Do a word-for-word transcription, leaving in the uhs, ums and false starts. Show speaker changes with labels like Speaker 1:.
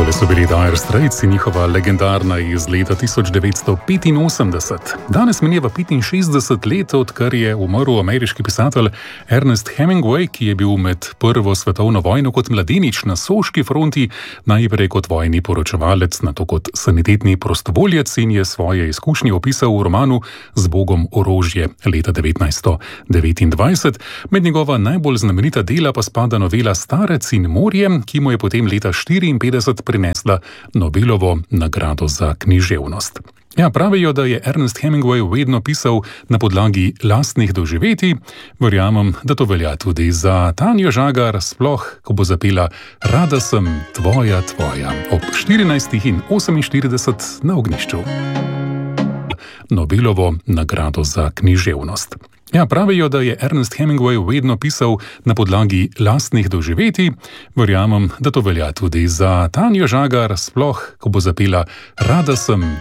Speaker 1: Tole so bili Dire Straits in njihova legendarna iz leta tisoč devetsto petinosemdeset. Danes mineva petinšestdeset let, odkar je umrl ameriški pisatelj Ernest Hemingway, ki je bil med prvo svetovno vojno kot mladenič na soški fronti, najprej kot vojni poročevalec, nato kot sanitetni prostovoljec in je svoje izkušnje opisal v romanu Zbogom orožje leta devetnajststo devetindvajset. Med njegova najbolj znamenita dela pa spada novela Starec in morje, ki mu je potem leta štiriinpetdeset prinesla Nobelovo nagrado za književnost. Ja, pravijo, da je Ernest Hemingway vedno pisal na podlagi lastnih doživetij. Verjamem, da to velja tudi za Tanjo Žagar, sploh, ko bo zapela Rada sem tvoja, tvoja ob štirinajstih in oseminštirideset na ognjišču. Nobelovo nagrado za književnost. Ja, pravijo, da je Ernest Hemingway vedno pisal na podlagi lastnih doživetij. Verjamem, da to velja tudi za Tanjo Žagar, sploh, ko bo zapela Rada sem